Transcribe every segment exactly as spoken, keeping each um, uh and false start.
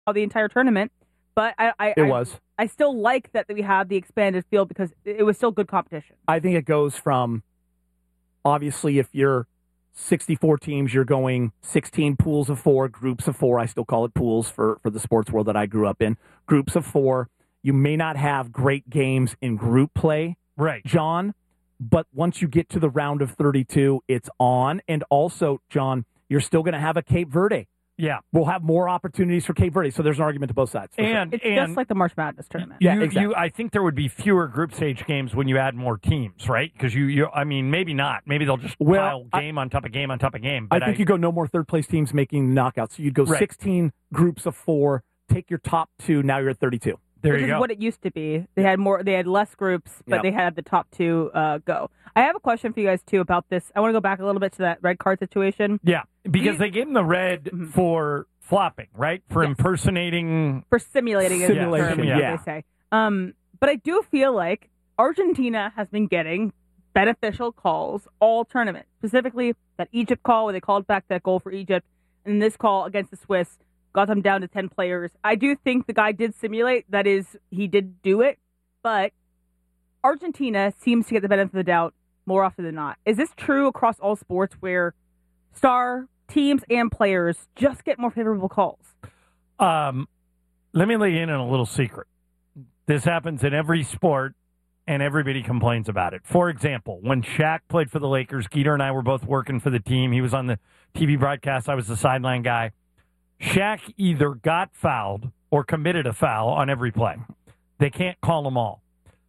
the entire tournament. But I, I, It I, was. I still like that we have the expanded field because it was still good competition. I think it goes from, obviously, if you're sixty-four teams, you're going sixteen pools of four, groups of four. I still call it pools for, for the sports world that I grew up in. Groups of four. You may not have great games in group play, right, John, but once you get to the round of thirty-two, it's on. And also, John, you're still going to have a Cape Verde. Yeah. We'll have more opportunities for Cape Verde, so there's an argument to both sides. And sure. It's and just like the March Madness tournament. You, Yeah, exactly. You, I think there would be fewer group stage games when you add more teams, right? Because you, you, I mean, maybe not. Maybe they'll just well, pile game I, on top of game on top of game. But I think I, you go no more third-place teams making knockouts. So you'd go right. sixteen groups of four, take your top two, now you're at thirty-two. There Which you is go. what it used to be. They had more. They had less groups, but Yep. they had the top two uh, go. I have a question for you guys too about this. I want to go back a little bit to that red card situation. Yeah, because you, they gave him the red mm-hmm. for flopping, right? For yes. impersonating, for simulating, simulation. Term, yeah, they say. Um, but I do feel like Argentina has been getting beneficial calls all tournament. Specifically, that Egypt call where they called back that goal for Egypt, and this call against the Swiss got them down to ten players. I do think the guy did simulate. That is, he did do it. But Argentina seems to get the benefit of the doubt more often than not. Is this true across all sports where star teams and players just get more favorable calls? Um, let me lay in on a little secret. This happens in every sport, and everybody complains about it. For example, when Shaq played for the Lakers, Geeter and I were both working for the team. He was on the T V broadcast. I was the sideline guy. Shaq either got fouled or committed a foul on every play. They can't call them all.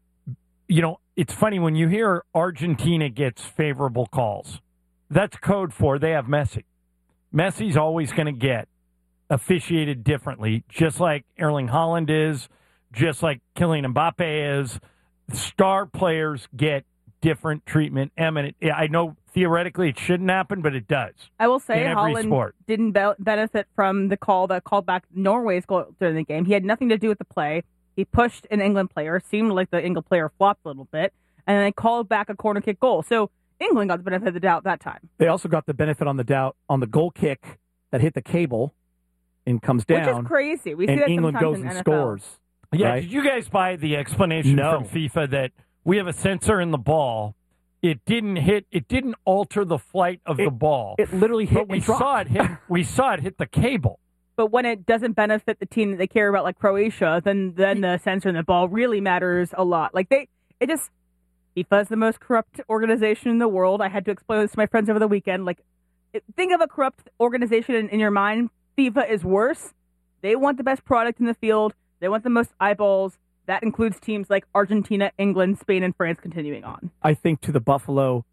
You know, it's funny when you hear Argentina gets favorable calls. That's code for they have Messi. Messi's always going to get officiated differently, just like Erling Haaland is, just like Kylian Mbappe is. Star players get different treatment. Eminent. I know theoretically it shouldn't happen, but it does. I will say Holland Haaland didn't be- benefit from the call that called back Norway's goal during the game. He had nothing to do with the play. He pushed an England player. Seemed like the England player flopped a little bit. And then they called back a corner kick goal. So England got the benefit of the doubt that time. They also got the benefit on the doubt on the goal kick that hit the cable and comes down. Which is crazy. We see and that England sometimes goes in and N F L. scores. Yeah, right? Did you guys buy the explanation No. from FIFA that we have a sensor in the ball? It didn't hit. It didn't alter the flight of it, the ball. It literally hit. But we and dropped. saw it hit. We saw it hit the cable. But when it doesn't benefit the team that they care about, like Croatia, then then the sensor in the ball really matters a lot. Like they, it just FIFA is the most corrupt organization in the world. I had to explain this to my friends over the weekend. Like, think of a corrupt organization in, in your mind. FIFA is worse. They want the best product in the field. They want the most eyeballs. That includes teams like Argentina, England, Spain, and France continuing on. I think to the Buffalo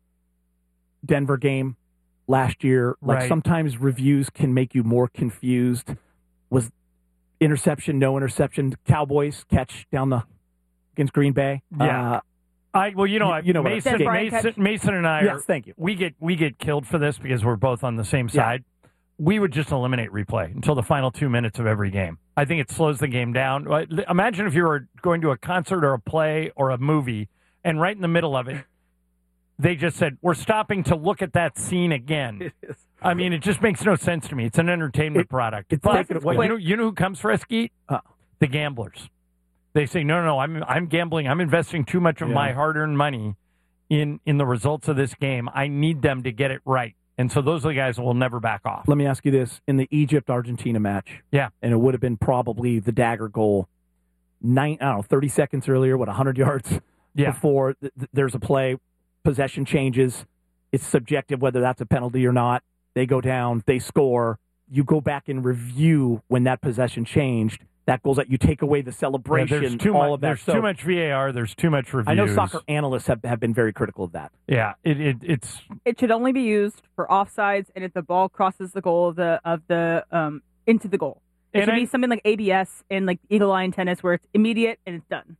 Denver game last year, like Right. sometimes reviews can make you more confused. Was interception, no interception, Cowboys catch down the against Green Bay? Yeah. Uh, I well, you know, You- you know what I'm Mason, saying. Mason, Mason, and I. yes, Are, thank you. we get we get killed for this because we're both on the same Yeah. side. We would just eliminate replay until the final two minutes of every game. I think it slows the game down. Imagine if you were going to a concert or a play or a movie, and right in the middle of it, they just said, "We're stopping to look at that scene again." It is. I mean, it just makes no sense to me. It's an entertainment It- product. it's But taken away. you know, you know who comes for us, Skeet? Uh. The gamblers. They say, "No, no, no. I'm I'm gambling. I'm investing too much of Yeah. my hard-earned money in in the results of this game. I need them to get it right." And so those are the guys that will never back off. Let me ask you this. In the Egypt-Argentina match, Yeah. and it would have been probably the dagger goal, nine, I don't know, thirty seconds earlier, what, one hundred yards Yeah. before th- th- there's a play, possession changes. It's subjective whether that's a penalty or not. They go down, they score. You go back and review when that possession changed. That goes out. You take away the Yeah, celebration, there's too all much. of that. There's So too much V A R. There's too much reviews. I know soccer analysts have, have been very critical of that. Yeah, it, it it's It should only be used for offsides and if the ball crosses the goal of the of the um into the goal. It And should I- be something like A B S and like Eagle Eye tennis where it's immediate and it's done.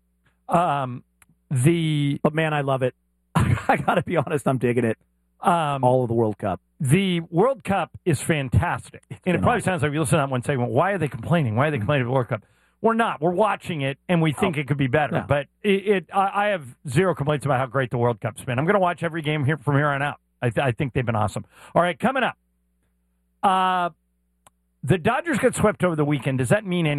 um the But man, I love it. I got to be honest, I'm digging it. um All of the World Cup. the World Cup is fantastic, and it been probably awesome. sounds like you listen to that one segment. Why are they complaining? Why are they complaining about the World Cup? We're not. We're watching it, and we think Oh, it could be better. no. But it, it I, I have zero complaints about how great the World Cup's been. I'm going to watch every game here from here on out. I, th- I think they've been awesome. All right, coming up. Uh, The Dodgers got swept over the weekend. Does that mean anything?